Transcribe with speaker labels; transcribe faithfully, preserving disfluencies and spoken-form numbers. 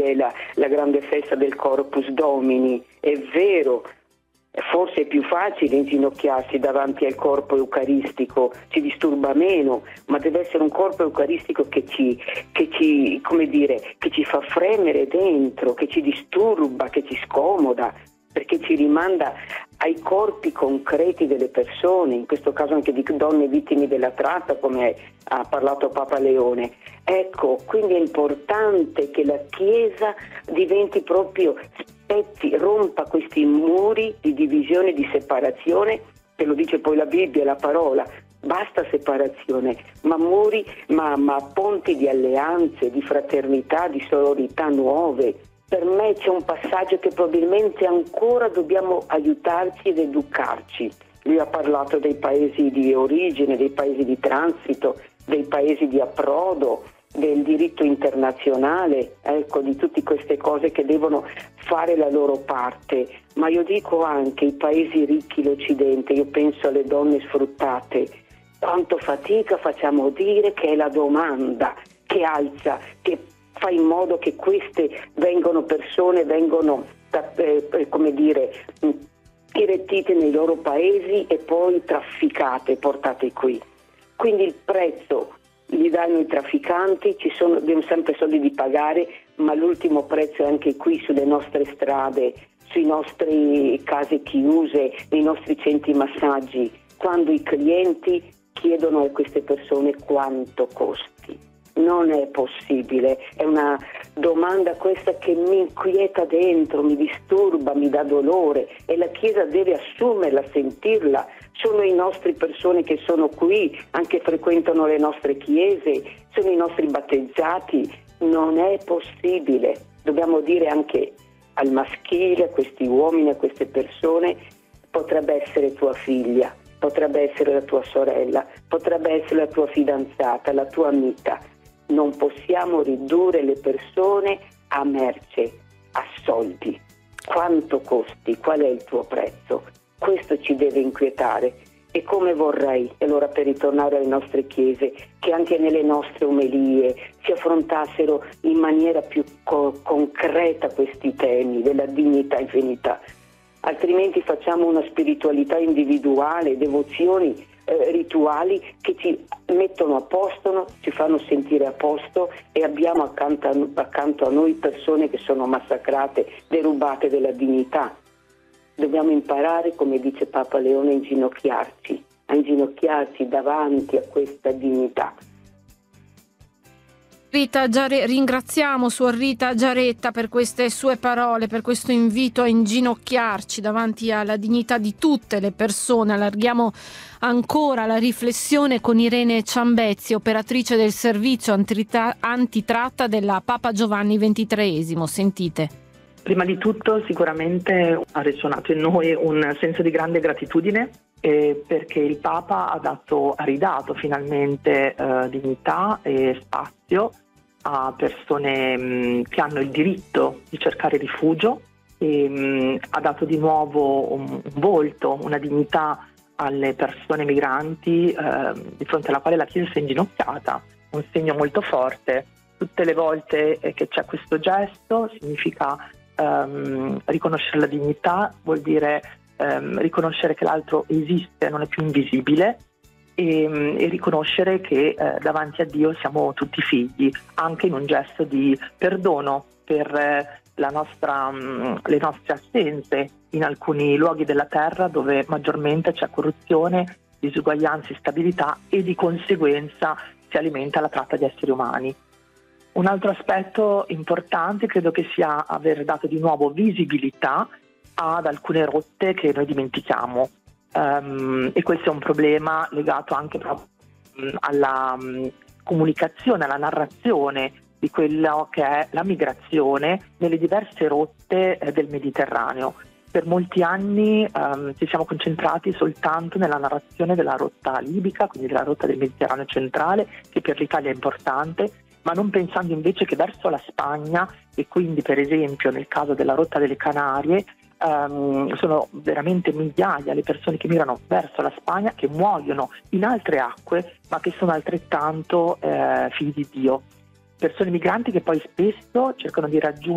Speaker 1: è la, la grande festa del Corpus Domini, è vero. Forse è più facile inginocchiarsi davanti al corpo eucaristico, ci disturba meno, ma deve essere un corpo eucaristico che ci, che ci, come dire, che ci fa fremere dentro, che ci disturba, che ci scomoda, perché ci rimanda ai corpi concreti delle persone, in questo caso anche di donne vittime della tratta, come ha parlato Papa Leone. Ecco, quindi è importante che la Chiesa diventi proprio spetti, rompa questi muri di divisione e di separazione, che lo dice poi la Bibbia, la parola. Basta separazione, ma muri, ma, ma ponti di alleanze, di fraternità, di sororità nuove. Per me c'è un passaggio che probabilmente ancora dobbiamo aiutarci ed educarci. Lui ha parlato dei paesi di origine, dei paesi di transito, dei paesi di approdo, del diritto internazionale, ecco, di tutte queste cose che devono fare la loro parte. Ma io dico anche i paesi ricchi, l'Occidente, io penso alle donne sfruttate, quanto fatica facciamo a dire che è la domanda che alza, che fa in modo che queste vengono persone, vengono eh, come dire irretite nei loro paesi e poi trafficate, portate qui. Quindi il prezzo li danno i trafficanti, ci sono, abbiamo sempre soldi di pagare, ma l'ultimo prezzo è anche qui sulle nostre strade, sui nostri case chiuse, nei nostri centri massaggi, quando i clienti chiedono a queste persone quanto costi. Non è possibile, è una domanda questa che mi inquieta dentro, mi disturba, mi dà dolore e la Chiesa deve assumerla, sentirla. Sono i nostri persone che sono qui, anche frequentano le nostre chiese, sono i nostri battezzati. Non è possibile. Dobbiamo dire anche al maschile, a questi uomini, a queste persone, potrebbe essere tua figlia, potrebbe essere la tua sorella, potrebbe essere la tua fidanzata, la tua amica. Non possiamo ridurre le persone a merce, a soldi. Quanto costi? Qual è il tuo prezzo? Questo ci deve inquietare. E come vorrei, e allora per ritornare alle nostre chiese, che anche nelle nostre omelie si affrontassero in maniera più co- concreta questi temi della dignità e infinità. Altrimenti facciamo una spiritualità individuale, devozioni, eh, rituali che ci mettono a posto, ci fanno sentire a posto e abbiamo accanto a, accanto a noi persone che sono massacrate, derubate della dignità. Dobbiamo imparare, come dice Papa Leone, a inginocchiarci, a inginocchiarci davanti a questa dignità.
Speaker 2: Rita Giare- ringraziamo Suor Rita Giaretta per queste sue parole, per questo invito a inginocchiarci davanti alla dignità di tutte le persone. Allarghiamo ancora la riflessione con Irene Ciambezzi, operatrice del servizio antrita- antitratta della Papa Giovanni ventitreesimo. Sentite.
Speaker 3: Prima di tutto sicuramente ha risuonato in noi un senso di grande gratitudine eh, perché il Papa ha dato, ha ridato finalmente eh, dignità e spazio a persone mh, che hanno il diritto di cercare rifugio e mh, ha dato di nuovo un, un volto, una dignità alle persone migranti eh, di fronte alla quale la Chiesa si è inginocchiata, un segno molto forte. Tutte le volte che c'è questo gesto significa Um, riconoscere la dignità, vuol dire um, riconoscere che l'altro esiste, non è più invisibile e, um, e riconoscere che uh, davanti a Dio siamo tutti figli, anche in un gesto di perdono per uh, la nostra, um, le nostre assenze in alcuni luoghi della terra dove maggiormente c'è corruzione, disuguaglianza, instabilità e di conseguenza si alimenta la tratta di esseri umani. Un altro aspetto importante credo che sia aver dato di nuovo visibilità ad alcune rotte che noi dimentichiamo um, e questo è un problema legato anche proprio um, alla um, comunicazione, alla narrazione di quello che è la migrazione nelle diverse rotte eh, del Mediterraneo. Per molti anni um, ci siamo concentrati soltanto nella narrazione della rotta libica, quindi della rotta del Mediterraneo centrale, che per l'Italia è importante, ma non pensando invece che verso la Spagna e quindi per esempio nel caso della rotta delle Canarie um, sono veramente migliaia le persone che migrano verso la Spagna, che muoiono in altre acque ma che sono altrettanto eh, figli di Dio. Persone migranti che poi spesso cercano di raggiungere